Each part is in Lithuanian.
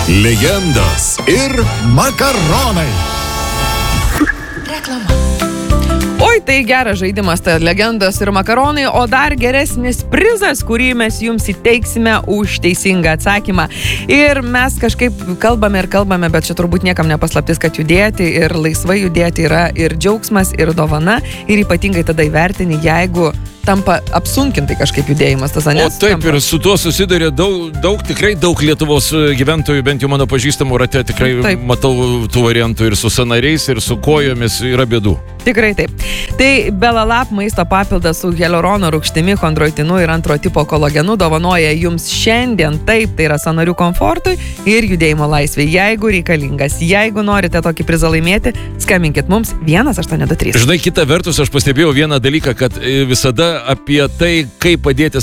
Legendos ir makaronai. Reklama. Oi, tai geras žaidimas, tai legendos ir makaronai, o dar geresnis prizas, kurį mes jums įteiksime už teisingą atsakymą. Ir mes kažkaip kalbame, bet čia turbūt niekam nepaslaptis, kad judėti ir laisvai judėti yra ir džiaugsmas, ir dovana, ir ypatingai tada įvertini, jeigu tampa apsunkintai kažkaip judėjimas. Tas, o taip, ir su tuo susiduria tikrai daug Lietuvos gyventojų, bent jau mano pažįstamų rate, tikrai taip. Matau tų variantų ir su sąnariais, ir su kojomis yra bėdų. Tikrai taip. Tai Belalab maisto papildas su hialurono rūgštimi, chondroitinu ir antro tipo kolagenu dovanoja jums šiandien. Taip, tai yra sąnarių komfortui ir judėjimo laisvė. Jeigu reikalingas, jeigu norite tokį prizą laimėti, skambinkit mums 1823. Žinai, kita vertus, aš pastebėjau vieną dalyką, kad visada apie tai, kaip padėti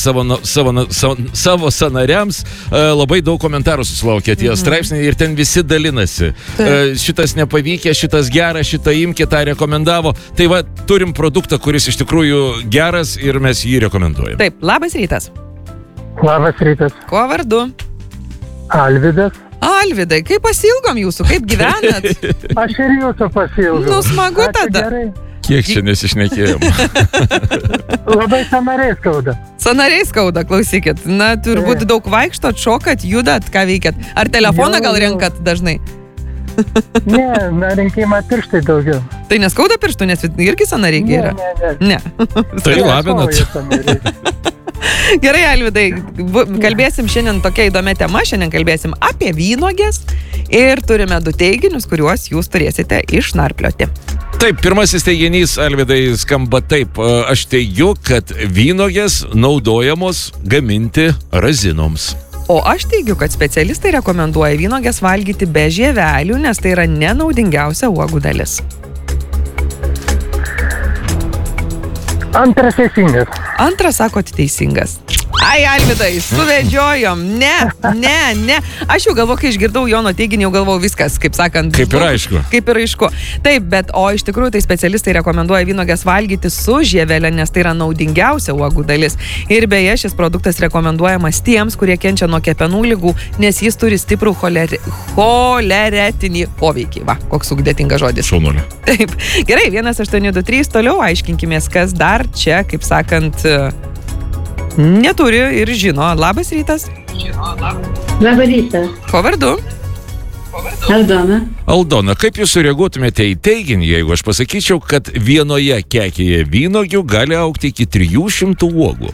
savo sąnariams, labai daug komentarų susilaukia tie straipsniai ir ten visi dalinasi. Šitas nepavykė, šitas geras, šitą imkė, tą rekomendavo. Tai va, turim produktą, kuris iš tikrųjų geras ir mes jį rekomenduojam. Taip, labas rytas. Labas rytas. Kuo vardu? Alvydas. Alvydai, kaip pasilgom jūsų, kaip gyvenat? Aš ir jūsų pasilgom. Nu, smagu tada. Kiek čia nesišnekėjom? Labai sąnariai skauda. Sąnariai skauda, klausykit. Na, turbūt daug vaikštot, šokat, judat, ką veikiat. Ar telefoną gal renkat dažnai? Ne, rinkimą pirštai daugiau. Tai neskauda pirštų, nes irgi sąnariai yra? Ne. Tai labinat. Gerai, Alvydai, kalbėsim šiandien tokia įdomia tema. Šiandien kalbėsim apie vynuoges ir turime 2 teiginius, kuriuos jūs turėsite išnarplioti. Taip, pirmasis teiginys, Alvydai, skamba taip. Aš teigiu, kad vynuogės naudojamos gaminti razinoms. O aš teigiu, kad specialistai rekomenduoja vynuoges valgyti be žievelių, nes tai yra nenaudingiausia uogų dalis. Antras teisingas. Antras, sakot, teisingas. Ai, Alvydai, suvedžiojom. Ne. Aš jau galvoju, kai išgirdau Jono teiginį, jau galvojau viskas, kaip sakant. Kaip ir aišku. Kaip ir aišku. Taip, bet o iš tikrųjų tai specialistai rekomenduoja vynuoges valgyti su žievelė, nes tai yra naudingiausia uogų dalis. Ir beje, šis produktas rekomenduojamas tiems, kurie kenčia nuo kepenų ligų, nes jis turi stiprų choleretinį poveikį. Va, koks sudėtingas žodis. Šaunulė. Taip. Gerai, 1823, toliau aiškinkimės, kas dar čia, kaip sakant, neturi ir žino. Labas rytas. Labą rytą. Ko vardu? Aldona. Aldona, kaip jūs sureaguotumėte į teiginį, jeigu aš pasakyčiau, kad vienoje kekėje vynuogių gali augti iki 300 uogų?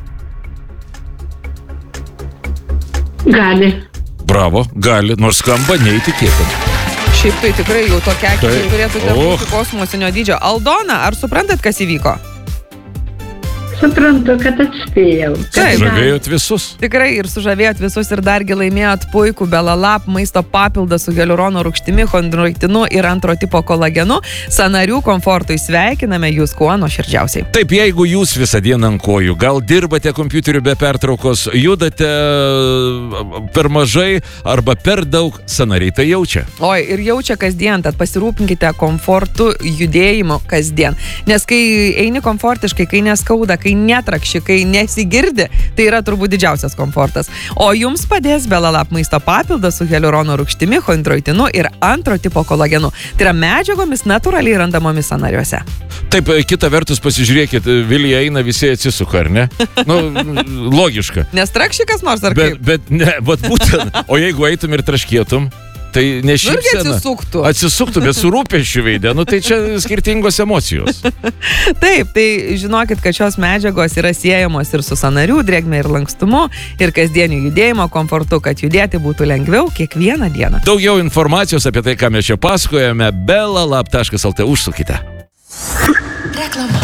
Gali. Bravo, gali, nors skamba neįtikėtina. Šiaip tai tikrai jau to kekė turėtų būti kosmosinio dydžio. Aldona, ar suprantat, kas įvyko? Suprantu, kad atspėjau. Sužavėjot visus. Tikrai ir sužavėjot visus ir dargi laimėjot puikų Belalab maisto papildą su hialurono rūgštimi, chondroitinu ir antro tipo kolagenu. Sąnarių komfortui sveikiname jūs kuo nuoširdžiausiai. Taip, jeigu jūs visą dieną ant kojų, gal dirbate kompiuteriu be pertraukos, judate per mažai arba per daug, sąnariai tai jaučia. Oi, ir jaučia kasdien, tad pasirūpinkite komfortu judėjimo kasdien. Nes kai eini komfortiškai, kai neskauda, kai netrakši, kai nesigirdi, tai yra turbūt didžiausias komfortas. O jums padės Belalab maisto papildas su hialurono rūgštimi, chondroitinu ir antro tipo kolagenu. Tai yra medžiagomis natūraliai randamomis sąnariuose. Taip, kita vertus pasižiūrėkit, Vilija eina, visi atsisuka, ar ne? Nu, logiška. Nes trakši kas nors, ar kaip? Bet ne, būtent. O jeigu eitum ir traškėtum, tai ne šypsena. Atsisuktų, bet su rūpesčiu veidė. Nu, tai čia skirtingos emocijos. Taip, tai žinokit, kad šios medžiagos yra siejamos ir su sąnarių drėgme ir lankstumu, ir kasdieniu judėjimo komfortu, kad judėti būtų lengviau kiekvieną dieną. Daugiau informacijos apie tai, ką mes čia pasakojame, belalab.lt, užsukite. Reklama.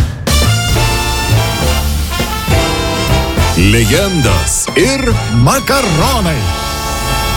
Legendos ir makaronai.